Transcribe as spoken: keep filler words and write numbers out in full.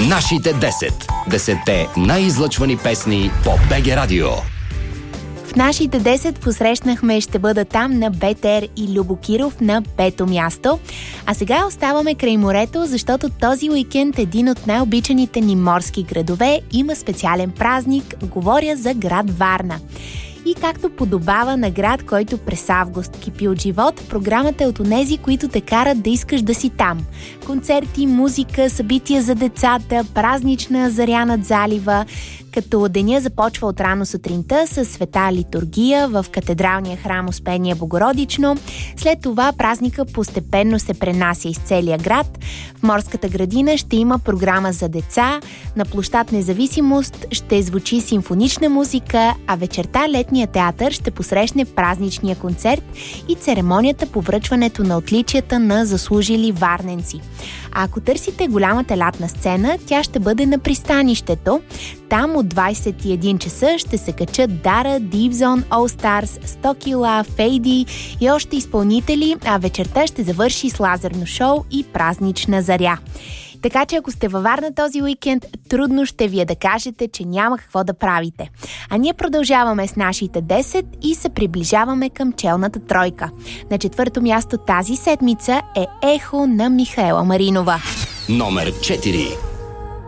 Нашите десет. Десетте най-излъчвани песни по БГ Радио. В нашите десет посрещнахме Ще бъда там на Бетер и Любо Киров на пето място. А сега оставаме край морето, защото този уикенд един от най-обичаните ни морски градове има специален празник. Говоря за град Варна. И както подобава на град, който през август кипи от живот, програмата е от онези, които те карат да искаш да си там. Концерти, музика, събития за децата, празнична заря над залива, като деня започва от рано сутринта с света литургия в катедралния храм Успение Богородично. След това празника постепенно се пренася из целия град. В морската градина ще има програма за деца, на площад Независимост ще звучи симфонична музика, а вечерта летния театър ще посрещне празничния концерт и церемонията по връчването на отличията на заслужили варненци. А ако търсите голямата лятна сцена, тя ще бъде на пристанището. Там от двайсет и един часа ще се качат Дара, Дипзон, All Stars, сто кила, Фейди и още изпълнители, а вечерта ще завърши с лазерно шоу и празнична заря. Така че ако сте във Варна този уикенд, трудно ще ви е да кажете, че няма какво да правите. А ние продължаваме с нашите десет и се приближаваме към челната тройка. На четвърто място тази седмица е Ехо на Михаела Маринова. Номер четири.